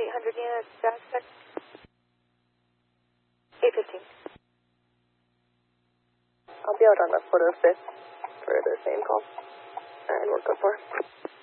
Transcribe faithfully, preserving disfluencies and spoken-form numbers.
eight hundred units, Jackson. eight fifteen. I'll be out on the foot of fifth for the same call. And we're good for.